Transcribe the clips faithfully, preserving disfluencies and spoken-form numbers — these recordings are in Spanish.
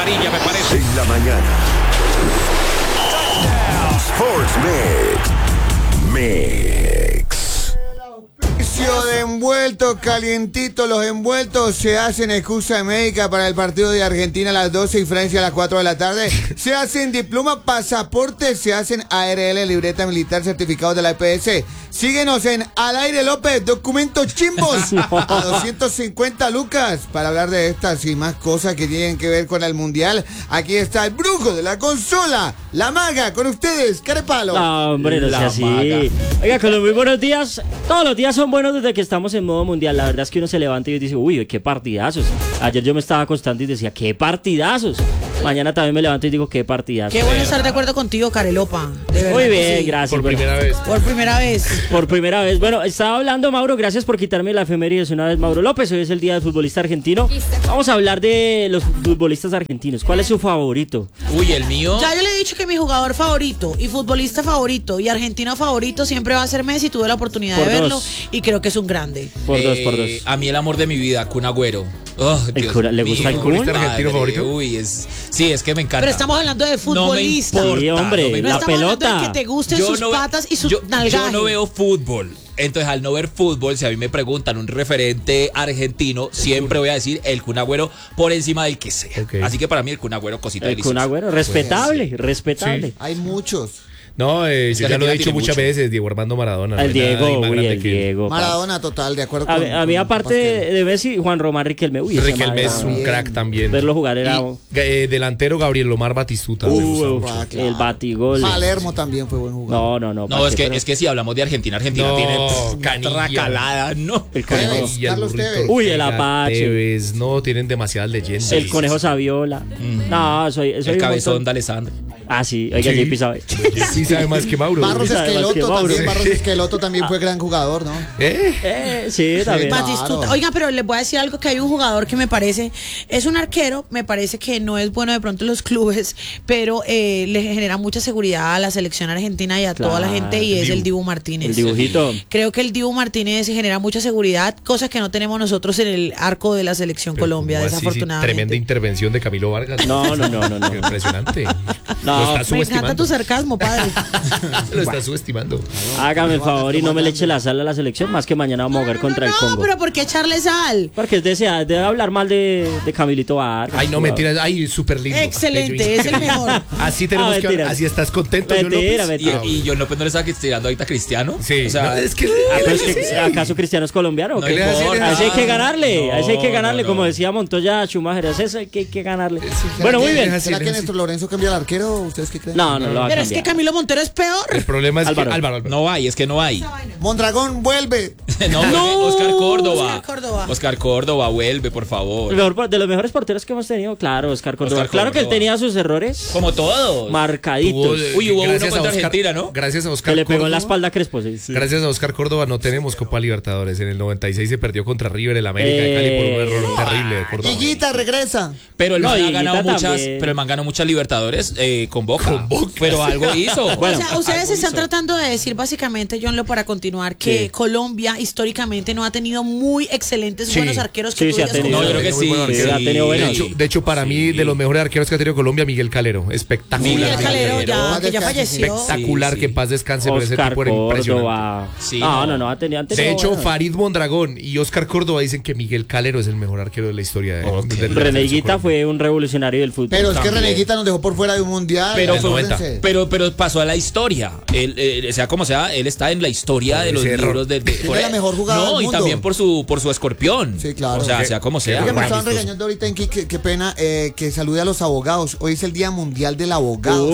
amarilla, me parece. En la mañana. Sports Mix. Mix. De envueltos, calientitos, los envueltos se hacen excusa médica para el partido de Argentina a las doce y Francia a las cuatro de la tarde. Se hacen diploma, pasaporte, se hacen A R L, libreta militar, certificados de la E P S. Síguenos en Al Aire López, documentos chimbos a doscientos cincuenta lucas para hablar de estas y más cosas que tienen que ver con el mundial. Aquí está el brujo de la consola, la maga, con ustedes, Carepalo. No, hombre, no sea así. Oiga, con los muy buenos días, todos los días son buenos desde que estamos en modo mundial. La verdad es que uno se levanta y dice, uy, qué partidazos. Ayer yo me estaba acostando y decía, qué partidazos. Mañana también me levanto y digo, qué partidazos. Qué bueno estar de acuerdo contigo, Carelopa. De verdad. Muy bien, Sí. gracias. Por bueno. primera vez. Por primera vez. Por primera vez. Bueno, estaba hablando, Mauro, gracias por quitarme la efemérides una vez, Mauro López. Hoy es el día del futbolista argentino. Vamos a hablar de los futbolistas argentinos. ¿Cuál es su favorito? Uy, el mío. Ya yo le he dicho que mi jugador favorito y futbolista favorito y argentino favorito siempre va a ser Messi. Tuve la oportunidad Por de verlo dos. y creo que es un grande. Por dos, Eh, por dos. A mí el amor de mi vida, Kun Agüero. Oh, El Dios cura- ¿le gusta mío, el Kun? ¿Futbolista argentino madre, favorito? Uy, es, sí, es que me encanta. Pero estamos hablando de futbolista. No me importa, Sí, hombre, no me No la estamos hablando pelota. de que te gusten Yo sus no ve- patas y su yo, nalgaje. yo no veo fútbol. Entonces, al no ver fútbol, si a mí me preguntan un referente argentino, siempre voy a decir el Kun Agüero por encima del que sea. Ok. Así que para mí el Kun Agüero, cosita El deliciosa. Kun Agüero, respetable, respetable. Sí. Hay muchos. No, eh, Es yo que ya lo he Argentina dicho tiene muchas mucho. veces, Diego Armando Maradona. no El hay nada Diego, más uy, grande el que él. Diego. Maradona total, de acuerdo con... A, mí- a mí, con aparte Pasquel. de Messi, Juan Román Riquelme. Uy, ese Riquelme man es era- un crack también. Verlo jugar era... Y, eh, delantero Gabriel Omar Batistuta. me gusta Uh, mucho. Ah, claro. el batigol. Palermo también fue buen jugador. No, no, no. No, ¿para es qué? que, Pero- es que si hablamos de Argentina, Argentina No, tiene pff, una Canilla. tracalada, ¿no? El conejo. Tevez, Y el Carlos burrito Tevez. Uy, el Ortega, Apache. Tevez, no, tienen demasiadas leyendas. El conejo Saviola. No, soy, soy El un cabezón montón. de Alessandro. Ah, sí, oiga, Sí. J P sabe. Sí sabe más que Mauro. Barros Sí, sabe más que Esqueloto Mauro. también, Barros Esqueloto también fue gran jugador, ¿no? ¿Eh? Eh, sí, también. Claro. Batistuta. Oiga, pero les voy a decir algo, que hay un jugador que me parece, es un arquero, me parece que no es bueno de pronto en los clubes, pero eh, le genera mucha seguridad a la selección argentina y a toda la Claro. gente, y es Dibu. el Dibu Martínez. El dibujito. Creo que el Dibu Martínez genera mucha seguridad, cosas que no tenemos nosotros en el arco de la selección Colombia, ¿Cómo así? Sí, desafortunadamente. tremenda intervención de Camilo Vargas. No, no, no, no, no. Impresionante. No, Lo está Me encanta subestimando. tu sarcasmo, padre. Lo está subestimando. Hágame el favor y no me le eche la sal a la selección, más que mañana vamos a jugar contra el no, Congo. pero ¿por qué echarle sal? Porque es de, debe hablar mal de, de Camilito Vargas. Ay, no, mentiras. Ay, súper lindo. Excelente, Bello. es el mejor. Así tenemos Ah, que mentiras. Así estás contento, John Mentira, López? mentira. Y, y John López no le estaba tirando ahorita a Cristiano. Sí, O sea, no, es que... Ah, pero es que, ¿acaso Cristiano es colombiano? o No qué? le hace importa. nada. A ese hay que ganarle, a ese hay que No, ganarle, no, como no. decía Montoya Schumacher, a ese hay que, hay que ganarle. Bueno, muy ¿Será que- bien. ¿Será que así. Néstor Lorenzo cambia al arquero? ¿Ustedes qué creen? No, no lo va a Pero es que cambiar. Camilo Montero es peor. El problema es Álvaro. que... Álvaro, Álvaro. no hay, es que no hay. Mondragón, vuelve. No, No, Oscar Córdoba. Oscar Córdoba. Oscar Córdoba, vuelve, por favor. El mejor- de los mejores porteros que hemos tenido, claro, Oscar Córdoba. Oscar Claro que él Córdoba. tenía sus errores Como todos. marcaditos. Tuvo- Uy, hubo uno gracias a contra Oscar- Argentina, ¿no? Gracias a Que Oscar le pegó en la Córdoba. espalda a Crespo. Sí. Sí. Gracias a Oscar Córdoba no tenemos Copa Libertadores. En el noventa y seis se perdió contra River el América de Cali por un Eh, error terrible de Córdoba. Higuita regresa. Pero el No, man ha Higuita ganado muchas, también. pero el man ganó muchas Libertadores eh, con Boca. Con Boca, Pero algo hizo. Bueno, o sea, ustedes algo están hizo. tratando de decir básicamente, John, lo para continuar, que Sí. Colombia históricamente no ha tenido muy excelentes Sí. buenos arqueros que Sí, tú sí ha digas, tenido. No, yo creo que Muy sí. buen arquero. Ha tenido De buenos. hecho, de hecho, para mí, de los mejores arqueros que ha tenido Colombia, Miguel Calero. Espectacular. Miguel Miguel Calero, Calero. ya, Paz que ya descanse, falleció. Espectacular, Sí, que sí. en paz descanse, pero ese Oscar tipo era impresionante. Córdoba. Sí, no, no. no, no, ha tenido, han tenido De hecho, buenos. Farid Mondragón y Oscar Córdoba dicen que Miguel Calero es el mejor arquero de la historia de, Ok. de- de la René selección Higuita Colombia. fue un revolucionario del fútbol. Pero es que También. Reneguita nos dejó por fuera de un mundial. Pero En el fue noventa. Acuérdense. Pero, pero pasó a la historia. Él, eh, sea como sea, él está en la historia Por de los ese error. libros de. de Tiene por la él. mejor jugada No, del y mundo. también por su por su escorpión. Sí, claro. O sea, Qué- sea como qué sea. Oiga, me estaban Magistos. regañando ahorita en que, que- qué pena eh, que salude a los abogados. Hoy es el Día Mundial del Abogado.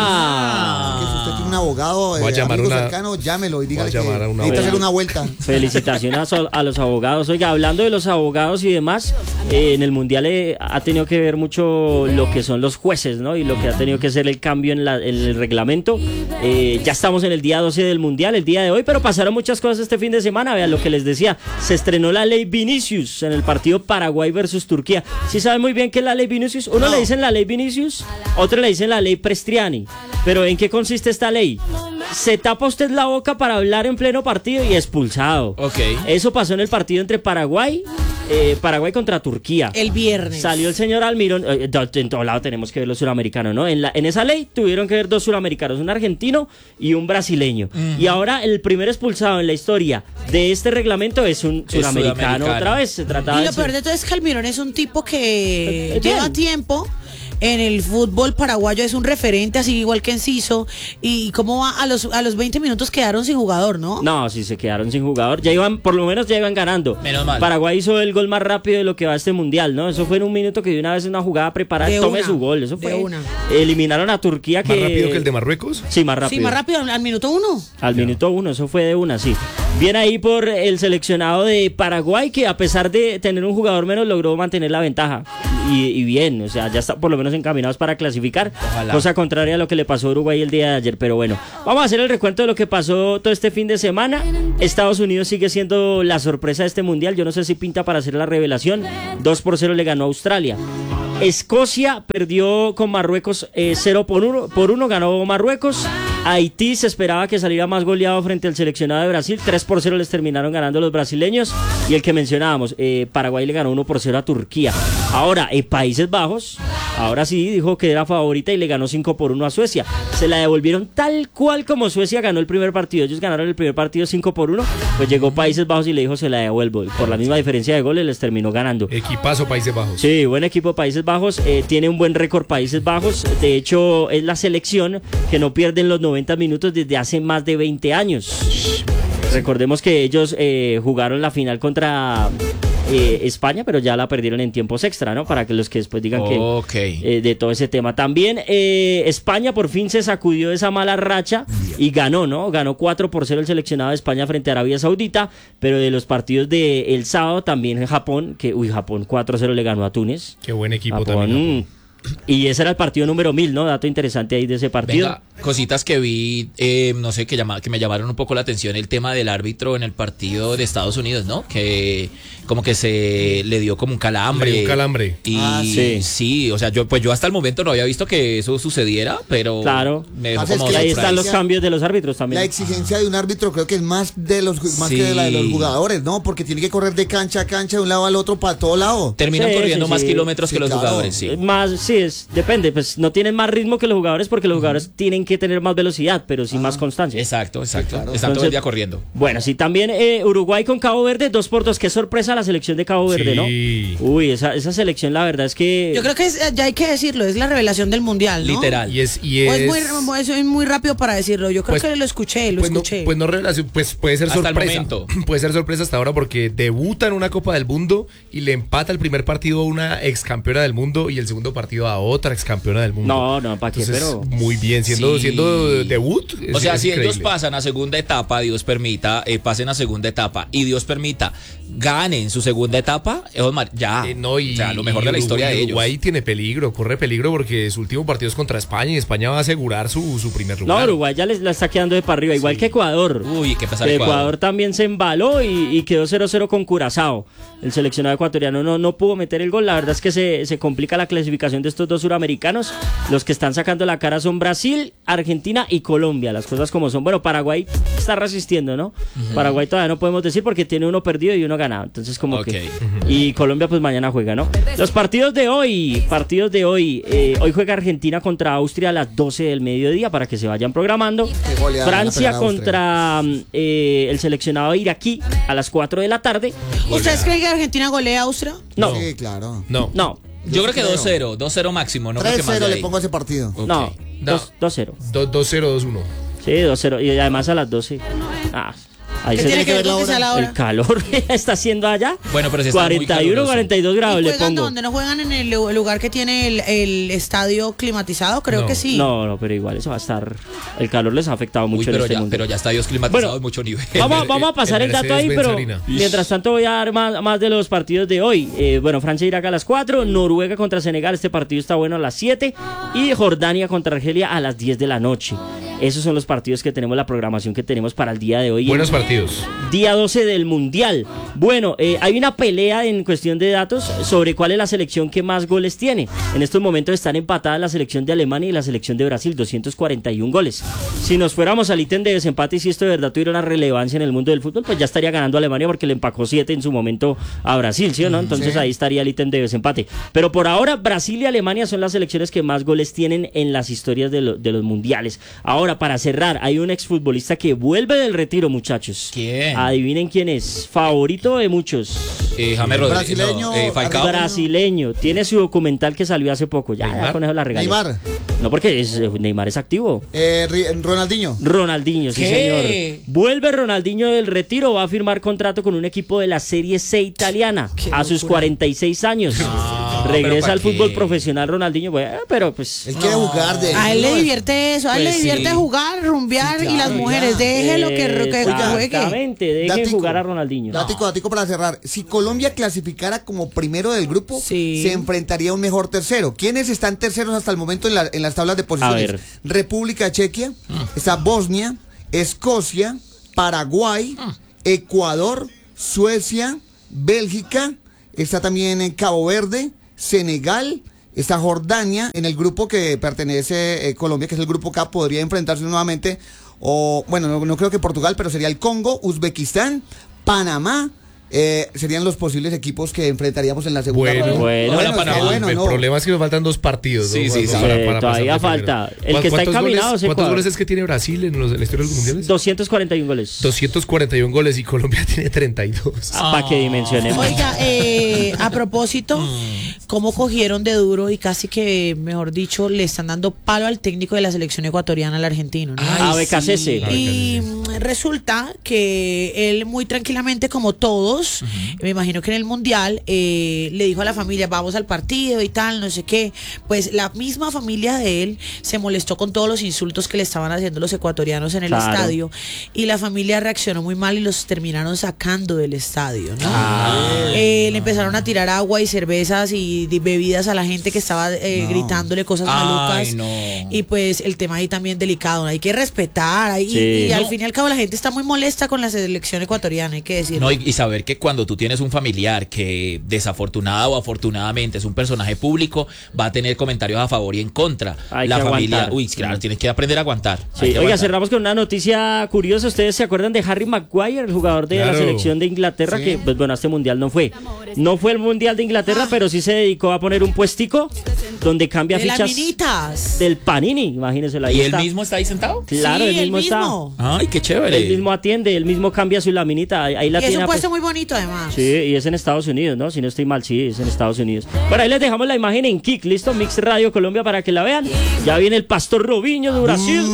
¡Upa! Que si usted tiene un abogado, Voy a eh, llamar amigo una- cercano, llámelo y dígale voy a que llamar a una necesita hacer abogada. una vuelta. Felicitaciones a, a los abogados. Oiga, hablando de los abogados y demás, eh, en el Mundial eh, ha tenido que ver mucho lo que son los jueces, ¿no? Y lo que ha tenido que ser el cambio en, la- en el reglamento. Eh, ya estamos en el día doce del Mundial, el día de hoy, pero pasaron muchas cosas este fin de semana. Vean lo que les decía. Se estrenó la ley Vinicius en el partido Paraguay versus Turquía. ¿Sí saben muy bien qué es la ley Vinicius? Uno le dicen la ley Vinicius, otro le dicen la ley Prestriani. Pero ¿en qué consiste esta ley? se tapa usted la boca para hablar en pleno partido y expulsado. Ok. Eso pasó en el partido entre Paraguay, eh, Paraguay contra Turquía. El viernes. Salió el señor Almirón, eh, en todo lado tenemos que ver los suramericanos, ¿no? En, la, en esa ley tuvieron que ver dos suramericanos, un argentino y un brasileño. Uh-huh. Y ahora el primer expulsado en la historia de este reglamento es un es suramericano. sudamericano. Otra vez se trataba Y lo de peor de todo es que Almirón es un tipo que Eh, lleva bien. tiempo en el fútbol paraguayo, es un referente, así igual que Enciso. Y cómo va a los, a los veinte minutos quedaron sin jugador, ¿no? No, sí se quedaron sin jugador. Ya iban, por lo menos ya iban ganando. Menos mal. Paraguay hizo el gol más rápido de lo que va a este mundial, ¿no? Eso fue en un minuto que de una vez una jugada preparada, De tome una, su gol. Eso de fue. una. Eliminaron a Turquía que. ¿Más rápido que el de Marruecos? Sí, más rápido. Sí, más rápido, al, al minuto uno. Al minuto uno, eso fue de una, sí. Bien ahí por el seleccionado de Paraguay, que a pesar de tener un jugador menos, logró mantener la ventaja. Y, y bien, o sea, ya está por lo menos encaminados para clasificar. Ojalá. Cosa contraria a lo que le pasó a Uruguay el día de ayer. Pero bueno, vamos a hacer el recuento de lo que pasó todo este fin de semana. Estados Unidos sigue siendo la sorpresa de este mundial. Yo no sé si pinta para hacer la revelación. dos por cero le ganó a Australia. Escocia perdió con Marruecos eh, cero por uno, por uno, ganó Marruecos. Haití se esperaba que saliera más goleado frente al seleccionado de Brasil, tres por cero les terminaron ganando los brasileños. Y el que mencionábamos, eh, Paraguay le ganó uno por cero a Turquía. Ahora, en Países Bajos, ahora sí dijo que era favorita y le ganó cinco por uno a Suecia. Se la devolvieron tal cual como Suecia ganó el primer partido. Ellos ganaron el primer partido cinco por uno, pues llegó Países Bajos y le dijo se la devuelvo. Y por la misma diferencia de goles les terminó ganando. Equipazo Países Bajos. Sí, buen equipo Países Bajos, eh, tiene un buen récord Países Bajos, de hecho es la selección que no pierde en los noventa minutos desde hace más de veinte años. Recordemos que ellos eh, jugaron la final contra eh, España, pero ya la perdieron en tiempos extra, ¿no? Para que los que después digan Ok. que eh, de todo ese tema. También eh, España por fin se sacudió de esa mala racha y ganó, ¿no? Ganó cuatro por cero el seleccionado de España frente a Arabia Saudita, pero de los partidos de el sábado también en Japón, que uy, Japón cuatro cero le ganó a Túnez. Qué buen equipo Japón, también. mm, y ese era el partido número mil, ¿no? Dato interesante ahí de ese partido. Venga, cositas que vi, eh, no sé, que, llama, que me llamaron un poco la atención, el tema del árbitro en el partido de Estados Unidos, ¿no? Que como que se le dio como un calambre. Le dio un calambre. Y Ah, sí. sí. o sea, yo pues yo hasta el momento no había visto que eso sucediera, pero Claro. me dejó Pasa es como que Y ahí la están los exigencia- cambios de los árbitros La también. exigencia de un árbitro creo que es más de los más Sí. que de la de los jugadores, ¿no? Porque tiene que correr de cancha a cancha de un lado al otro para todo lado. terminan Sí, corriendo sí, más sí. kilómetros Sí, que los claro. jugadores, sí. Eh, Más, sí, es, depende, pues no tienen más ritmo que los jugadores porque los jugadores tienen que tener más velocidad, pero sí más constancia. Exacto, exacto. claro. Están todo Entonces- el día corriendo. Bueno, sí, también eh, Uruguay con Cabo Verde, dos por dos. Qué sorpresa la selección de Cabo Verde, Sí. ¿no? Uy, esa, esa selección, la verdad es que. Yo creo que es- ya hay que decirlo, es la revelación del mundial, ¿no? Literal. Y es, y O es, es muy, es muy rápido para decirlo. Yo creo Pues- que lo escuché, lo pues no, escuché. pues no revelación, pues puede ser Hasta el sorpresa. momento. Puede ser sorpresa hasta ahora porque debuta en una Copa del Mundo y le empata el primer partido a una ex campeona del mundo y el segundo partido a otra ex campeona del mundo. No, no, ¿para qué? Entonces, Pero. muy bien, siendo, Sí. siendo debut. O es- sea, es si ellos increíble. pasan a segunda etapa, Dios permita, eh, pasen a segunda etapa y Dios permita, ganen su segunda etapa, eh, Osmar, ya. Eh, no, y, o sea, lo mejor y de la Uruguay- historia de ellos. Uruguay tiene peligro, corre peligro porque su último partido es contra España y España va a asegurar su, su primer lugar. No, Uruguay ya les la está quedando de para arriba, igual que Ecuador. Uy, qué pesar Que Ecuador. Ecuador también se embaló y, y quedó cero cero con Curazao. El seleccionado ecuatoriano no, no pudo meter el gol. La verdad es que se, se complica la clasificación de estos dos suramericanos. Los que están sacando la cara son Brasil, Argentina y Colombia. Las cosas como son. Bueno, Paraguay está resistiendo, ¿no? Paraguay todavía no podemos decir porque tiene uno perdido y uno ganado. Entonces como Ok. que... Y Colombia pues mañana juega, ¿no? Los partidos de hoy, partidos de hoy. Eh, hoy juega Argentina contra Austria a las doce del mediodía para que se vayan programando. Qué goleada van a Francia pegar a Austria. contra mm, eh, el seleccionado iraquí a las cuatro de la tarde. ¿Ustedes creen que Argentina golea a Austria? No, Sí, claro. No. no, Yo creo que creo. dos cero, dos cero máximo, no creo que tres más de cero le ahí. pongo a ese partido. Ok. no, No. dos cero. Do- dos cero, dos uno. Sí, dos cero. Y además a las doce. Ah, ahí ¿Qué se tiene que ver la con que hora? sea la hora? el calor que está haciendo allá. Bueno, pero si está muy cuarenta y uno, caluroso. cuarenta y dos grados ¿Y le juegan pongo. donde no juegan en el lu- lugar que tiene el, el estadio climatizado? Creo No. que sí. No, no, pero igual eso va a estar. El calor les ha afectado mucho Uy, en pero este ya, mundo. pero ya estadios climatizados Bueno, de mucho nivel. Vamos, a- vamos a pasar el el, dato ahí, Mercedes-Benz pero Arena. mientras tanto voy a dar más, más de los partidos de hoy. Eh, bueno, Francia Irak a las cuatro, Noruega contra Senegal, este partido está bueno a las siete y Jordania contra Argelia a las diez de la noche. Esos son los partidos que tenemos, la programación que tenemos para el día de hoy. Buenos partidos. Día doce del Mundial. Bueno, eh, hay una pelea en cuestión de datos sobre cuál es la selección que más goles tiene. En estos momentos están empatadas la selección de Alemania y la selección de Brasil, doscientos cuarenta y uno goles. Si nos fuéramos al ítem de desempate y si esto de verdad tuviera una relevancia en el mundo del fútbol, pues ya estaría ganando Alemania porque le empacó siete en su momento a Brasil, ¿sí o no? Entonces sí. ahí estaría el ítem de desempate. Pero por ahora Brasil y Alemania son las selecciones que más goles tienen en las historias de, lo, de los mundiales. Ahora, para cerrar, hay un exfutbolista que vuelve del retiro, muchachos. ¿Quién? Adivinen quién es. Favorito de muchos. Eh, James Rodríguez. Brasileño, no, eh, Falcao. Brasileño. Tiene su documental que salió hace poco. Ya, ya con eso la regalé. Neymar, No, porque es, Neymar es activo. eh, Ri- Ronaldinho. Ronaldinho, sí ¿Qué? señor. Vuelve Ronaldinho del retiro, va a firmar contrato con un equipo de la Serie C italiana Qué a sus locura. cuarenta y seis años. No, pero Regresa ¿pa' al qué? fútbol profesional Ronaldinho, bueno, pero pues Él quiere jugar de. A él le no, divierte eso, a él Pues le divierte sí. jugar, rumbear Sí, y las claro, mujeres, ya. déjelo que, que juegue. exactamente, dejen Datico. jugar a Ronaldinho. Dático, dático para cerrar. Si Colombia clasificara como primero del grupo, Sí. se enfrentaría a un mejor tercero. ¿Quiénes están terceros hasta el momento en, la- en las tablas de posiciones? ver. República Chequia, está Bosnia, Escocia, Paraguay, Ecuador, Suecia, Bélgica, está también en Cabo Verde, Senegal, está Jordania, en el grupo que pertenece eh, Colombia, que es el grupo K, podría enfrentarse nuevamente, o bueno, no, no creo que Portugal, pero sería el Congo, Uzbekistán, Panamá, eh, serían los posibles equipos que enfrentaríamos en la segunda Bueno, ronda. bueno. Ojalá está Panamá. bueno, el ¿no? problema es que nos faltan dos partidos. Sí, ¿no? sí, sí. Para- Eh, para todavía pasar de falta. primero. El que está ¿Cuántos encaminado goles- es ¿Cuántos Ecuador. goles es que tiene Brasil en, los, en la historia de los mundiales? doscientos cuarenta y uno goles. doscientos cuarenta y uno goles y Colombia tiene treinta y dos. Para que dimensionemos. Oiga, eh, a propósito, cómo cogieron de duro y casi que, mejor dicho, le están dando palo al técnico de la selección ecuatoriana, al argentino, ¿no? A B K C S. Y mm, resulta que él muy tranquilamente, como todos, me imagino que en el Mundial, eh, le dijo a la familia, vamos al partido y tal, no sé qué. Pues la misma familia de él se molestó con todos los insultos que le estaban haciendo los ecuatorianos en el Claro. estadio y la familia reaccionó muy mal y los terminaron sacando del estadio, ¿no? Ah. Eh, le empezaron a tirar agua y cervezas y de- bebidas a la gente que estaba eh, gritándole cosas Ay, malucas. no. Y pues el tema ahí también delicado, ¿no? Hay que respetar. Hay, Sí. y, y al No. fin y al cabo la gente está muy molesta con la selección ecuatoriana, hay que decirlo. No, y, y saber que cuando tú tienes un familiar que desafortunada o afortunadamente es un personaje público, va a tener comentarios a favor y en contra. Hay la que familia, aguantar. uy, claro, tienes que aprender a aguantar. Hay Sí, que oiga, aguantar. cerramos con una noticia curiosa. ¿Ustedes se acuerdan de Harry Maguire, el jugador de Claro. la selección de Inglaterra? Sí. Que, pues bueno, a este mundial no fue. No fue el mundial de Inglaterra, pero sí se dedicó a poner un puestico donde cambia de las fichas minitas. del Panini. Imagínense ahí ¿Y él está. mismo está ahí sentado? Claro, Sí, él mismo, el está. mismo. Ay, qué chévere. Él mismo atiende, él mismo cambia su laminita. Ahí, ahí la Y es tiene. un pues- puesto muy bonito además. Sí, y es en Estados Unidos, ¿no? Si no estoy mal, sí, es en Estados Unidos. Por ahí les dejamos la imagen en Kik, ¿listo? Mix Radio Colombia para que la vean. Ya viene el Pastor Robinho de Brasil.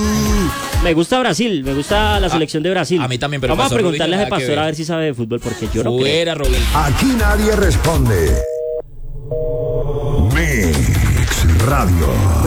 Me gusta Brasil, me gusta la selección de Brasil. a mí también, pero vamos a Pastor preguntarle Robinho a ese nada que pastor ver. a ver si sabe de fútbol, porque yo no creo. Fuera, Robin. Aquí nadie responde. Mix Radio.